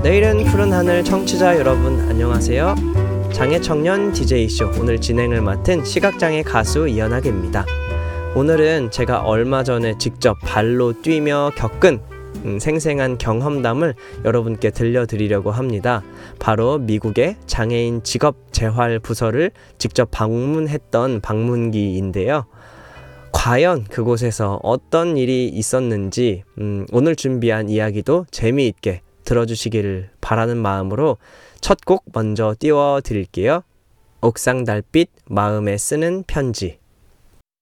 내일은 푸른 하늘 청취자 여러분 안녕하세요. 장애청년 DJ쇼 오늘 진행을 맡은 시각장애 가수 이현학입니다. 오늘은 제가 얼마 전에 직접 발로 뛰며 겪은 생생한 경험담을 여러분께 들려드리려고 합니다. 바로 미국의 장애인 직업재활부서를 직접 방문했던 방문기인데요. 과연 그곳에서 어떤 일이 있었는지 오늘 준비한 이야기도 재미있게 들어주시기를 바라는 마음으로 첫 곡 먼저 띄워드릴게요. 옥상 달빛 마음에 쓰는 편지.